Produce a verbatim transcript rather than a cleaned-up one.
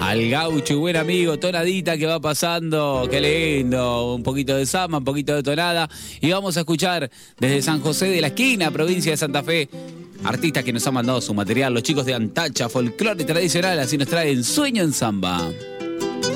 al gaucho y buen amigo, tonadita que va pasando, qué lindo, un poquito de samba, un poquito de tonada, y vamos a escuchar desde San José de la Esquina, provincia de Santa Fe, artistas que nos han mandado su material, los chicos de Antacha, folclore tradicional, así nos traen Sueño en Samba.